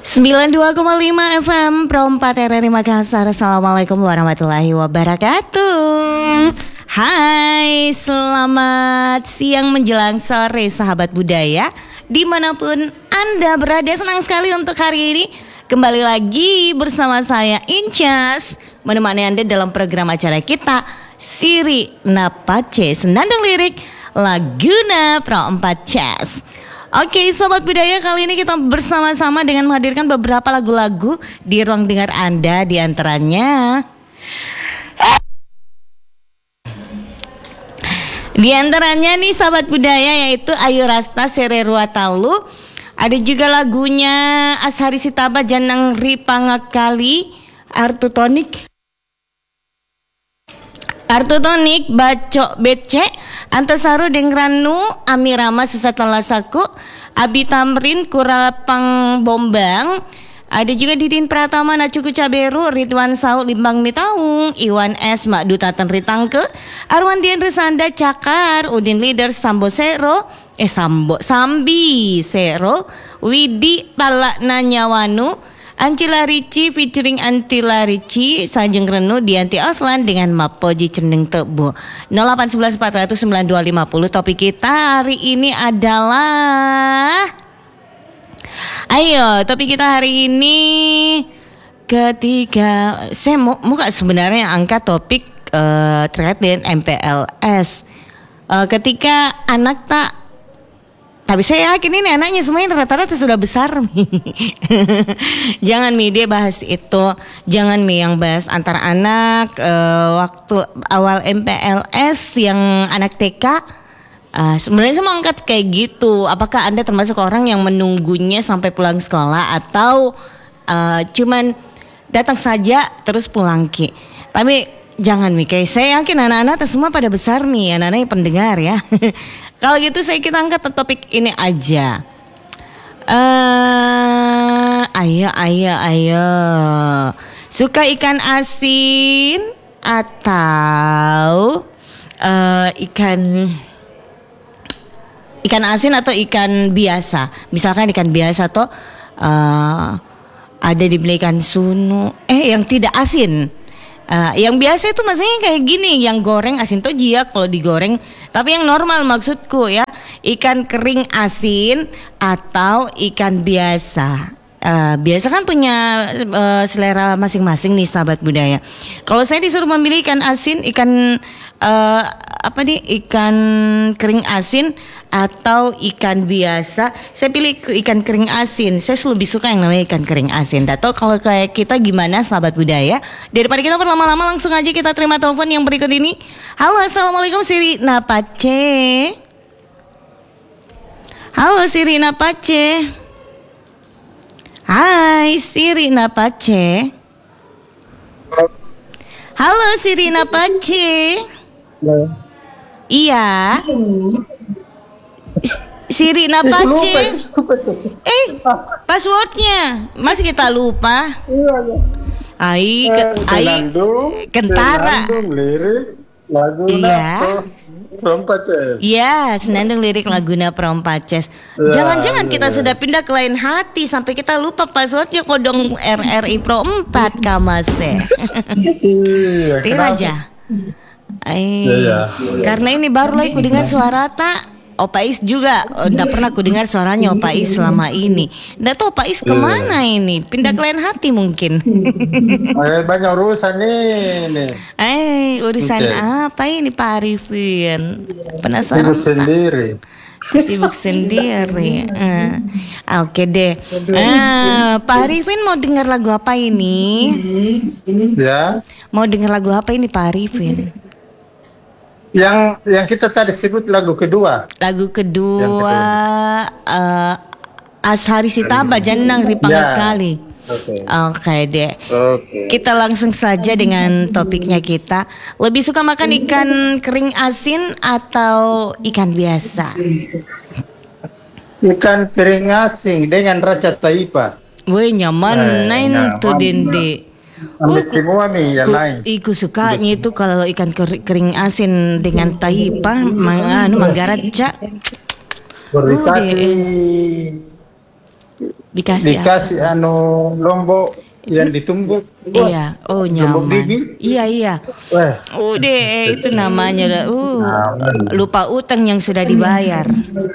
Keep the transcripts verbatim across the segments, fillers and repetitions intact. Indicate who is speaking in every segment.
Speaker 1: sembilan puluh dua koma lima F M Pro empat R R I Makassar. Assalamualaikum warahmatullahi wabarakatuh. Hai, selamat siang menjelang sore sahabat budaya dimanapun Anda berada. Senang sekali untuk hari ini kembali lagi bersama saya Incas menemani Anda dalam program acara kita Siri Napace Senandung Lirik Laguna Pro empat Jazz. Oke, sobat budaya, kali ini kita bersama-sama dengan menghadirkan beberapa lagu-lagu di ruang dengar Anda, di antaranya Di antaranya nih sahabat budaya, yaitu Ayu Rasta Sererua Talu. Ada juga lagunya Ashari Sitaba Janang Ripangakali Artutonik Artutonik Bacok Becek Antasaru Dengranu Amirama Susatalasaku Abi Tamrin Kurapang Bombang. Ada juga Didin Pratama Nacuku Caberu Ridwan Saud Limbang Mitaung Iwan S Makdu Tatan Ritangke Arwandian Resanda Cakar Udin Leader Sambo Sero Eh Sambo Sambi Sero Widi Palak Nanyawanu Ancila Ricci featuring Antila Ricci Sajeng Renu Dianti Oslan dengan Mapoji Cendeng Tebu. Nol delapan satu satu empat nol nol sembilan dua lima nol. Topik kita hari ini adalah, ayo topik kita hari ini ketika saya mau muka sebenarnya angkat topik uh, terkait dengan M P L S. Uh, ketika anak tak Tapi saya yakin ini anaknya semuanya rata-rata sudah besar. Jangan Mi dia bahas itu. Jangan Mi yang bahas antar anak uh, waktu awal M P L S yang anak T K. Uh, sebenarnya saya mau angkat kayak gitu. Apakah Anda termasuk orang yang menunggunya sampai pulang sekolah atau uh, cuman datang saja terus pulang Ki? Tapi jangan Mi, kayak saya yakin anak-anak semua pada besar Mi, anak-anak yang pendengar ya. Kalau gitu saya kita angkat topik ini aja. Uh, ayo, ayo, ayo. Suka ikan asin atau uh, ikan ikan asin atau ikan biasa? Misalkan ikan biasa atau uh, ada dibeli ikan sunu, eh yang tidak asin. Uh, yang biasa itu maksudnya kayak gini, yang goreng asin tojia kalau digoreng. Tapi yang normal maksudku ya, ikan kering asin atau ikan biasa. Uh, biasa kan punya uh, selera masing-masing nih sahabat budaya. Kalau saya disuruh memilih ikan asin, ikan uh, apa nih, ikan kering asin atau ikan biasa, saya pilih ikan kering asin. Saya lebih suka yang namanya ikan kering asin. Atau kalau kayak kita gimana sahabat budaya? Daripada kita berlama-lama, langsung aja kita terima telepon yang berikut ini. Halo, assalamualaikum Siri Napace. Halo Siri Napace. Hai Siri Napace. Halo Siri Napace.
Speaker 2: Halo.
Speaker 1: Iya. Siri Napace. Eh, passwordnya masih kita lupa. Ai, ke, ai, kentara.
Speaker 2: Lirik Laguna
Speaker 1: Iya.
Speaker 2: Pro empat Jazz.
Speaker 1: Iya, Senandung Lirik Laguna Pro empat Jazz. Jangan-jangan kita sudah pindah ke lain hati sampai kita lupa passwordnya kodong R R I Pro empat Kamase.
Speaker 2: Iya,
Speaker 1: Tira aja. Ay,
Speaker 2: iya, iya.
Speaker 1: Karena ini baru lagi ku dengar suara tak. Opa Is juga udah pernah ku dengar suaranya Opa Is selama ini. Nggak tahu Opa Is kemana ini? Pindah ke lain hati mungkin.
Speaker 2: Eh, banyak urusan nih.
Speaker 1: Eh, urusan
Speaker 2: Okay.
Speaker 1: apa ini Pak Arifin? Penasaran
Speaker 2: Sibuk
Speaker 1: tak?
Speaker 2: sendiri.
Speaker 1: Sibuk sendiri. Uh, Oke deh. Uh, Pak Arifin mau dengar lagu apa ini?
Speaker 2: Ya.
Speaker 1: Mau dengar lagu apa ini Pak Arifin?
Speaker 2: Yang yang kita tadi sebut lagu kedua.
Speaker 1: Lagu kedua,
Speaker 2: kedua.
Speaker 1: uh, Ashari Sitaba Janang Ripangakali.
Speaker 2: Oke.
Speaker 1: Oke deh.
Speaker 2: Oke.
Speaker 1: Kita langsung saja dengan topiknya kita. Lebih suka makan ikan kering asin atau ikan biasa?
Speaker 2: Ikan kering asing dengan raca taipa.
Speaker 1: Woi nyaman,
Speaker 2: Eh,
Speaker 1: nain
Speaker 2: nyaman.
Speaker 1: tuh dende.
Speaker 2: Ambil semua nih yang
Speaker 1: Ku-
Speaker 2: lain.
Speaker 1: Iku sukanya itu kalau ikan keri- kering asin dengan taipa, mang, anu manggaraca.
Speaker 2: Beri kasih
Speaker 1: Dikasih,
Speaker 2: dikasih anu lombok yang ditumbuk. Wah,
Speaker 1: iya, oh
Speaker 2: lombok
Speaker 1: nyaman.
Speaker 2: gigi.
Speaker 1: Iya iya.
Speaker 2: Wah,
Speaker 1: Udah itu namanya dah. Uh,
Speaker 2: Nyaman.
Speaker 1: lupa utang yang sudah dibayar.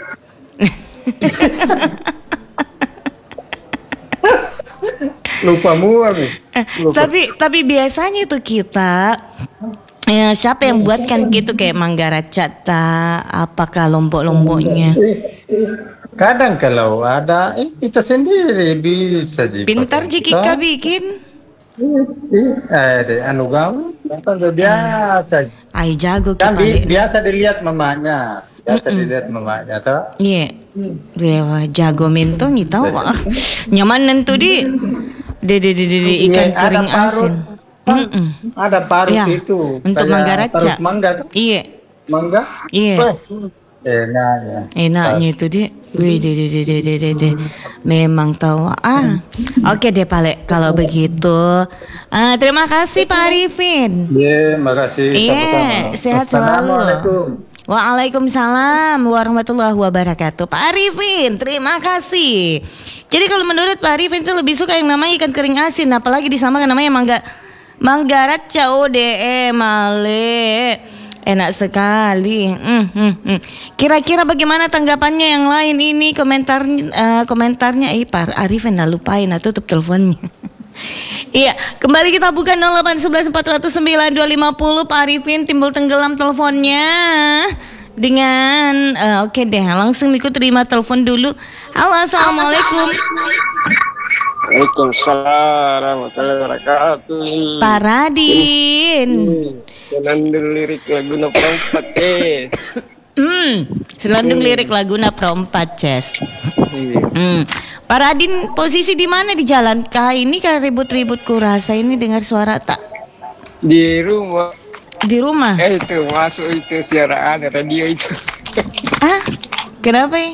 Speaker 2: lupa mual nih. Lupa.
Speaker 1: Tapi tapi biasanya tuh kita ya, siapa yang buatkan gitu kayak Manggara Cata, apakah lombok-lomboknya?
Speaker 2: Kadang kalau ada eh, kita sendiri bisa jadi.
Speaker 1: Pintar Jikika bikin.
Speaker 2: Eh, anu gaul, udah biasa.
Speaker 1: Ay jago
Speaker 2: Kan
Speaker 1: kita.
Speaker 2: bi- biasa dilihat mamanya, biasa dilihat mamanya, toh.
Speaker 1: Iya. Dewa jago mentong itu wah. Nyaman nentu di de de de de, de ikan
Speaker 2: Iya, ada
Speaker 1: kering
Speaker 2: parut.
Speaker 1: asin. Mm-mm.
Speaker 2: Ada parut
Speaker 1: Ya,
Speaker 2: itu.
Speaker 1: untuk
Speaker 2: kayak
Speaker 1: Manggaraca.
Speaker 2: Parut mangga, tuh.
Speaker 1: Iya.
Speaker 2: Mangga.
Speaker 1: Iya.
Speaker 2: Wah, enaknya.
Speaker 1: Enaknya itu di, wih de de de de de de, de. Memang tahu ah. Oke deh Pale, kalau begitu. Ah, terima kasih Pak Arifin.
Speaker 2: Iya, makasih.
Speaker 1: Iya,
Speaker 2: sama-sama.
Speaker 1: sehat selalu.
Speaker 2: Assalamualaikum.
Speaker 1: Waalaikumsalam warahmatullahi wabarakatuh. Pak Arifin, terima kasih. Jadi kalau menurut Pak Arifin itu lebih suka yang namanya ikan kering asin, apalagi disamakan namanya mangga Manggaraca O D E male. Enak sekali. Hmm, hmm, hmm. Kira-kira bagaimana tanggapannya yang lain ini komentar eh, komentarnya eh Pak Arifin lah lupain atau tutup teleponnya. Iya, kembali kita buka nol delapan satu satu empat nol sembilan dua lima nol. Pak Arifin timbul tenggelam teleponnya dengan eh, oke deh, langsung ikut terima telepon dulu. Halo, assalamualaikum.
Speaker 3: Waalaikumsalam warahmatullahi wabarakatuh.
Speaker 1: Pak Radin.
Speaker 3: Senandung lirik lagu Perempat eh.
Speaker 1: Hmm, selandung lirik Laguna Perempat, Ces. Hmm. Pak Radin posisi di mana di jalan? Kah ini kan ribut-ribut kurasa ini dengar suara tak
Speaker 3: Di rumah.
Speaker 1: di rumah?
Speaker 3: Eh itu masuk itu siaran radio itu.
Speaker 1: Ah, kenapa ya?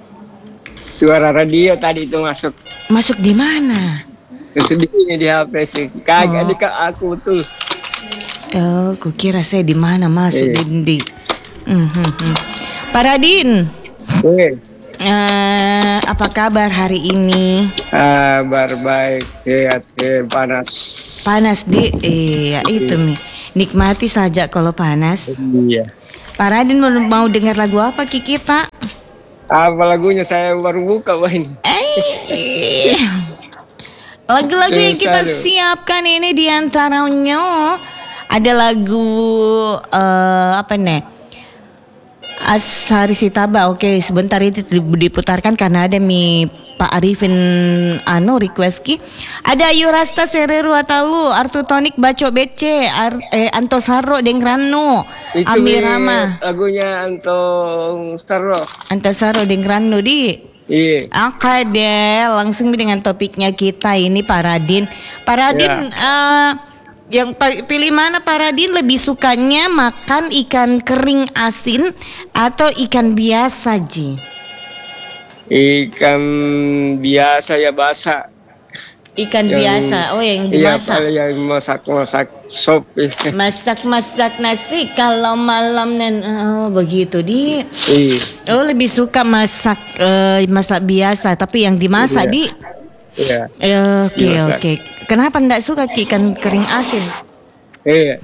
Speaker 3: Suara radio tadi itu masuk.
Speaker 1: Masuk di mana?
Speaker 3: Kesedihnya di H P sih. Kagak
Speaker 1: Oh.
Speaker 3: di ke aku tuh.
Speaker 1: Oh, kukira saya di mana masuk
Speaker 3: Eh.
Speaker 1: di, di. Hmm, hmm, hmm. Pak Radin,
Speaker 3: Eh,
Speaker 1: eh, apa kabar hari ini?
Speaker 3: kabar baik, sehat, sehat, panas.
Speaker 1: Panas di, iya itu mi. Nikmati saja kalau panas.
Speaker 3: Iya.
Speaker 1: Pak Radin mau, mau dengar lagu apa Ki kita?
Speaker 3: Apa lagunya saya baru buka wah ini.
Speaker 1: Eh, lagu-lagu yang kita
Speaker 3: Selalu.
Speaker 1: siapkan ini diantaranya ada lagu eh, apa nih? Ashari Sitaba. Oke, sebentar itu diputarkan karena ada mi Pak Arifin anu request ki. Ada Ayu Rasta Sereru Atalu, Artu Tonik Baco B C, Ar, eh, Antos Haro Deng Rano,
Speaker 3: Itu
Speaker 1: Amirama,
Speaker 3: lagunya Antong Starro.
Speaker 1: Antos Haro Deng Rano di.
Speaker 3: Iya.
Speaker 1: Oke deh, langsung dengan topiknya kita ini Pak Radin. Pak Radin, eh, yang pa- pilih mana Pak Radin? Lebih sukanya makan ikan kering asin atau ikan biasa Ji?
Speaker 3: Ikan biasa ya basah.
Speaker 1: Ikan
Speaker 3: Yang-
Speaker 1: biasa, oh yang
Speaker 3: Iya,
Speaker 1: dimasak.
Speaker 3: paling yang masak-masak sop.
Speaker 1: Masak-masak nasi kalau malam nen, oh begitu di.
Speaker 3: Iya.
Speaker 1: Oh lebih suka masak eh, masak biasa, tapi yang dimasak
Speaker 3: Iya.
Speaker 1: di.
Speaker 3: Iya.
Speaker 1: Eh, Oke
Speaker 3: Dimasak.
Speaker 1: oke. Kenapa ndak suka ikan kering asin?
Speaker 3: Iya.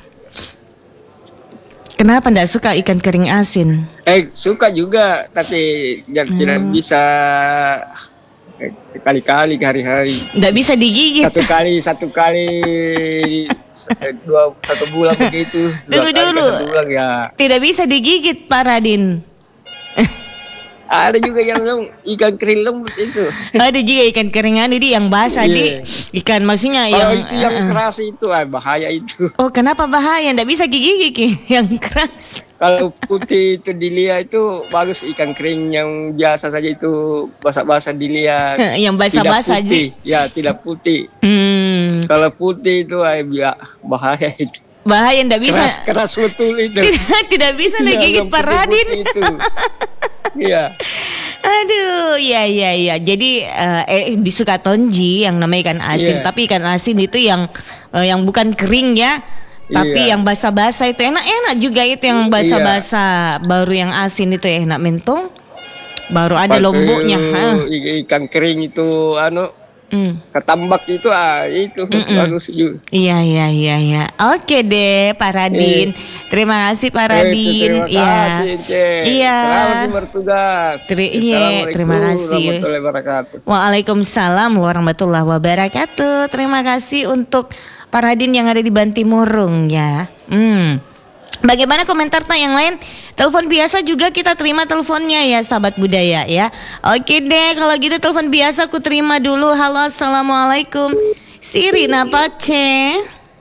Speaker 1: Kenapa ndak suka ikan kering asin?
Speaker 3: Eh suka juga tapi yang tidak
Speaker 1: Hmm.
Speaker 3: bisa eh, kali-kali hari-hari.
Speaker 1: Ndak bisa digigit.
Speaker 3: Satu kali satu kali eh, dua satu bulan begitu. Dua
Speaker 1: Tunggu
Speaker 3: kali
Speaker 1: dulu.
Speaker 3: satu bulan ya.
Speaker 1: Tidak bisa digigit Pak Radin.
Speaker 3: Ada juga yang lem- ikan kering lembut itu.
Speaker 1: Ada juga ikan keringan ini yang basah di.
Speaker 3: Iya.
Speaker 1: Ikan maksudnya
Speaker 3: Kalau
Speaker 1: yang.
Speaker 3: itu yang
Speaker 1: eh, eh.
Speaker 3: keras itu ah, bahaya itu.
Speaker 1: Oh kenapa bahaya? Ndak bisa digigit Ki? Yang keras.
Speaker 3: Kalau putih itu dilihat itu bagus, ikan kering yang biasa saja itu basah-basah dilihat.
Speaker 1: Yang basah-basah
Speaker 3: Tidak putih,
Speaker 1: aja.
Speaker 3: ya tidak putih.
Speaker 1: Hmm,
Speaker 3: Kalau putih itu ah, ya, bahaya itu.
Speaker 1: bahaya ndak bisa.
Speaker 3: Keras keras betul itu.
Speaker 1: Tidak, tidak bisa
Speaker 3: Iya,
Speaker 1: digigit
Speaker 3: yang
Speaker 1: Pak Radin.
Speaker 3: putih-putih itu. Iya.
Speaker 1: Aduh, ya ya ya. Jadi eh, eh, disuka tonji yang namanya ikan asin,
Speaker 3: Iya.
Speaker 1: tapi ikan asin itu yang eh, yang bukan kering ya. Tapi
Speaker 3: Iya.
Speaker 1: yang basah-basah itu enak-enak juga itu yang basah-basah baru yang asin itu enak mentong. Baru ada
Speaker 3: Waktu
Speaker 1: lomboknya. Hah.
Speaker 3: i- ikan kering itu anu
Speaker 1: Hmm.
Speaker 3: ketambak itu ah itu
Speaker 1: Mm-mm.
Speaker 3: bagus juga.
Speaker 1: Iya iya iya iya. Oke deh Pak Radin. Terima kasih Pak Radin.
Speaker 3: Eh, terima
Speaker 1: Iya.
Speaker 3: kasih, Cek.
Speaker 1: Iya.
Speaker 3: Selamat bertugas.
Speaker 1: Teri- iya,
Speaker 3: Assalamualaikum
Speaker 1: terima kasih.
Speaker 3: warahmatullahi wabarakatuh.
Speaker 1: Waalaikumsalam warahmatullahi wabarakatuh. Terima kasih untuk Pak Radin yang ada di Bantimurung ya. Hmm. Bagaimana komentar tak yang lain? Telepon biasa juga kita terima teleponnya ya sahabat budaya ya. Oke deh kalau gitu telepon biasa aku terima dulu. Halo assalamualaikum. Sirina Pace.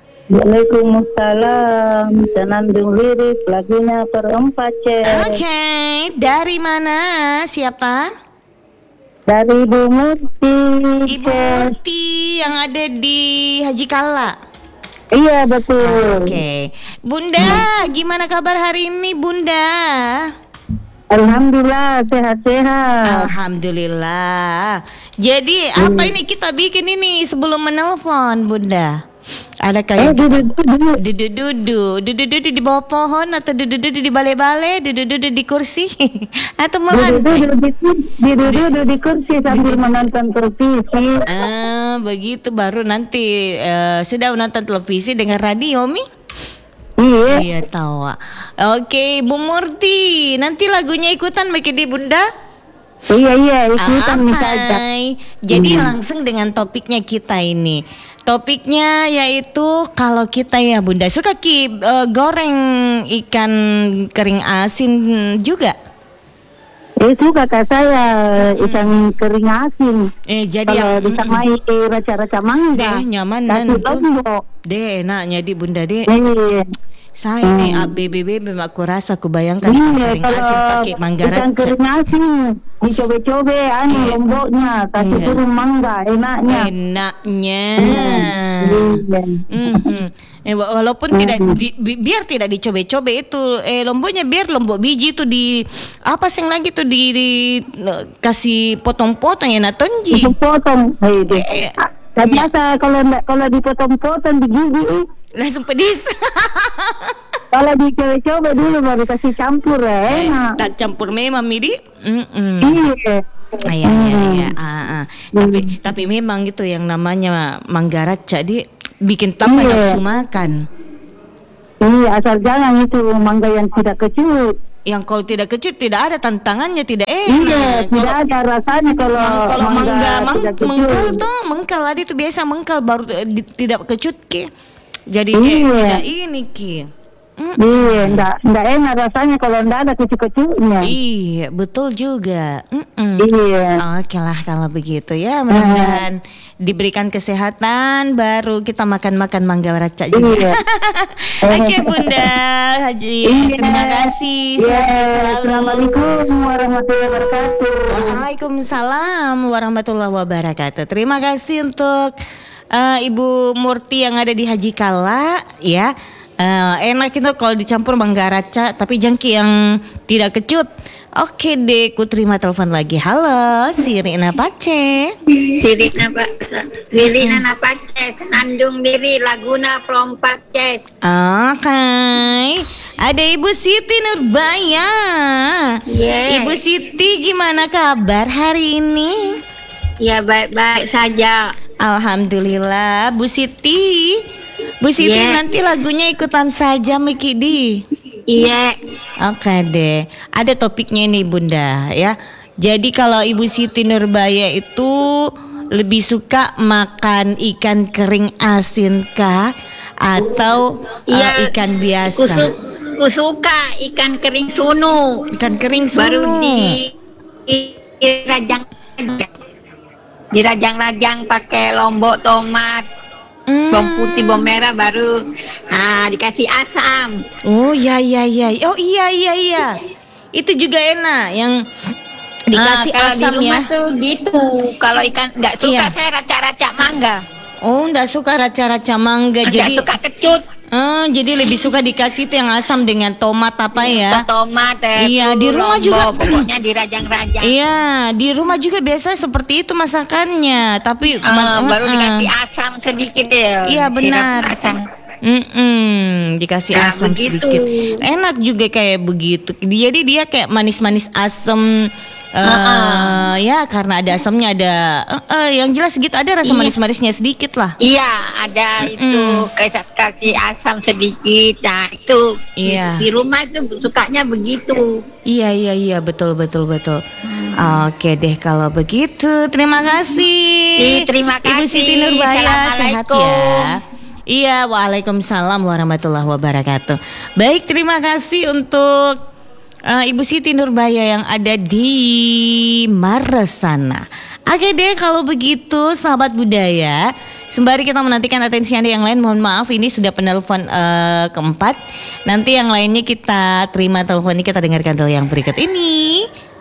Speaker 4: Waalaikumsalam. Senandung lirik lagunya perempat cek.
Speaker 1: Oke, dari mana? Siapa?
Speaker 4: Dari Ibu Murti.
Speaker 1: Ibu Murti yang ada di Haji Kala.
Speaker 4: Iya betul.
Speaker 1: Oke, Bunda, gimana kabar hari ini, Bunda?
Speaker 4: Alhamdulillah sehat-sehat.
Speaker 1: Alhamdulillah. Jadi apa ini kita bikin ini sebelum menelpon, Bunda? Ada
Speaker 4: Eh
Speaker 1: kayak
Speaker 4: duduk duduk.
Speaker 1: dudu-dudu, dudu-dudu di bawah pohon atau dudu-dudu di balai-balai, dudu-dudu di kursi atau
Speaker 4: Duduk
Speaker 1: melantai?
Speaker 4: duduk di kursi, duduk duduk di kursi sambil menonton televisi.
Speaker 1: Ah, begitu baru nanti eh, sudah menonton televisi dengan radio, Mi?
Speaker 4: Iya.
Speaker 1: Iya tahu. Oke, Bu Murti, nanti lagunya ikutan Miki di Bunda?
Speaker 4: Iya iya ikutan saja.
Speaker 1: Hai. Jadi langsung dengan topiknya kita ini. Topiknya yaitu kalau kita ya Bunda suka ki eh, goreng ikan kering asin juga.
Speaker 4: Eh suka kak saya ikan kering asin.
Speaker 1: Eh jadi
Speaker 4: Kalau
Speaker 1: yang
Speaker 4: disamai eh, raca-raca mangga.
Speaker 1: deh nyaman
Speaker 4: Kasih
Speaker 1: tuh.
Speaker 4: lombok.
Speaker 1: Deh enaknya di Bunda deh.
Speaker 4: Iya.
Speaker 1: Saya nih A B B B aku rasa aku bayangkan ikan
Speaker 4: Iya,
Speaker 1: kering asin
Speaker 4: kalau
Speaker 1: pakai mangga
Speaker 4: ikan
Speaker 1: raca.
Speaker 4: kering asin dicobe-cobe anu
Speaker 1: Iya.
Speaker 4: lomboknya kasih
Speaker 1: Iya.
Speaker 4: turun mangga enaknya.
Speaker 1: Enaknya.
Speaker 4: Iya.
Speaker 1: Mhm. Eh, wa- walaupun tidak di- bi- biar tidak dicobe-cobe itu eh lomboknya biar lombok biji itu di apa sih lagi tuh di, di eh, kasih potong-potong ya natonji.
Speaker 4: Potong, hei deh.
Speaker 1: Eh,
Speaker 4: Ah, dan biasa kalau ndak kalau dipotong-potong di gigi,
Speaker 1: Langsung pedis.
Speaker 4: kalau dicobe-cobe dulu baru kasih campur ya, enak.
Speaker 1: Tak campur memang midi. Mm-mm.
Speaker 4: Iya.
Speaker 1: Ah, iya iya iya. Ah, ah. Tapi tapi memang itu yang namanya mangga raca di bikin tambah
Speaker 4: Iya.
Speaker 1: nafsu makan.
Speaker 4: Iya, asal jangan itu mangga yang tidak kecut.
Speaker 1: Yang kalau tidak kecut tidak ada tantangannya tidak
Speaker 4: Iya,
Speaker 1: enak.
Speaker 4: tidak ada rasanya kalau
Speaker 1: Mang- kalau mangga mang,
Speaker 4: tidak kecut.
Speaker 1: mengkal tuh mengkal ada itu biasa mengkal baru eh, di- tidak kecut ki. Jadi kayak
Speaker 4: Iya.
Speaker 1: tidak ini ki. Mm.
Speaker 4: Iya, enggak enggak enak rasanya kalau enggak ada kecut-kecutnya.
Speaker 1: Iya betul juga. Mm-mm.
Speaker 4: Iya.
Speaker 1: Oke lah kalau begitu ya mudah-mudahan diberikan kesehatan baru kita makan-makan mangga raca juga.
Speaker 4: Iya.
Speaker 1: Oke Bunda Haji
Speaker 4: Iya.
Speaker 1: terima kasih
Speaker 4: Iya,
Speaker 1: sehat selalu.
Speaker 4: Assalamualaikum warahmatullahi wabarakatuh.
Speaker 1: Waalaikumsalam warahmatullahi wabarakatuh. Terima kasih untuk eh, Ibu Murti yang ada di Haji Kala ya. Eh, enak itu kalau dicampur mangga raca tapi jangki yang tidak kecut. Oke deh, ku terima telepon lagi. Halo, Sirina Pace.
Speaker 5: Sirina Pak, Sirina Napaces, Nandung diri Laguna Perompak Ces.
Speaker 1: Oke, ada Ibu Siti Nurbaya.
Speaker 5: Yes.
Speaker 1: Ibu Siti gimana kabar hari ini?
Speaker 5: Ya baik-baik saja.
Speaker 1: Alhamdulillah, Bu Siti. Bu Siti
Speaker 5: Yeah.
Speaker 1: nanti lagunya ikutan saja Miki Di.
Speaker 5: Iya,
Speaker 1: Oke deh, ada topiknya nih Bunda ya. Jadi kalau Ibu Siti Nurbaya itu lebih suka makan ikan kering asin kah atau
Speaker 5: iya.
Speaker 1: uh, ikan biasa?
Speaker 5: Kusu, kusuka ikan kering sunu.
Speaker 1: Ikan kering
Speaker 5: Baru
Speaker 1: sunu.
Speaker 5: di, di dirajang dirajang-rajang pakai lombok tomat,
Speaker 1: Hmm.
Speaker 5: bawang putih, bawang merah, baru ah dikasih asam.
Speaker 1: Oh iya iya iya. Oh iya iya iya. Itu juga enak yang dikasih
Speaker 5: Ah, kalau
Speaker 1: asam
Speaker 5: di rumah
Speaker 1: ya.
Speaker 5: tuh gitu. Kalau ikan nggak suka
Speaker 1: Iya.
Speaker 5: saya raca-raca mangga.
Speaker 1: Oh, enggak suka raca-raca mangga.
Speaker 5: Nggak
Speaker 1: Jadi
Speaker 5: suka kecut.
Speaker 1: eh, jadi lebih suka dikasih itu yang asam dengan tomat apa ya?
Speaker 5: Tomat, eh,
Speaker 1: Iya,
Speaker 5: tuh,
Speaker 1: di rumah
Speaker 5: lombok,
Speaker 1: juga.
Speaker 5: pokoknya dirajang-rajang.
Speaker 1: Iya, di rumah juga biasa seperti itu masakannya. Tapi
Speaker 5: Ah,
Speaker 1: ma-
Speaker 5: baru
Speaker 1: ah,
Speaker 5: dikasih asam sedikit ya.
Speaker 1: Iya, benar.
Speaker 5: Sirap asam.
Speaker 1: mm-mm, dikasih
Speaker 5: Nah,
Speaker 1: asam
Speaker 5: begitu.
Speaker 1: sedikit. Enak juga kayak begitu. Jadi dia kayak manis-manis asam Uh, ya karena ada asamnya ada uh, uh, yang jelas gitu ada rasa
Speaker 5: Iya.
Speaker 1: manis-manisnya sedikit lah.
Speaker 5: Iya, ada itu kayak kasih asam sedikit. Nah, itu
Speaker 1: Iya.
Speaker 5: di, di rumah itu sukanya begitu.
Speaker 1: Iya iya iya betul betul betul. Oke deh kalau begitu terima kasih.
Speaker 5: Ih, terima
Speaker 1: Ibu
Speaker 5: kasih.
Speaker 1: Siti Nurbaya sehat
Speaker 5: Assalamualaikum.
Speaker 1: ya. Iya waalaikumsalam warahmatullahi wabarakatuh. Baik terima kasih untuk Uh, Ibu Siti Nurbaya yang ada di Maros sana. Oke deh kalau begitu sahabat budaya, sembari kita menantikan atensi Anda yang lain, mohon maaf ini sudah penelpon uh, keempat. Nanti yang lainnya kita terima teleponnya, kita dengarkan dulu yang berikut ini.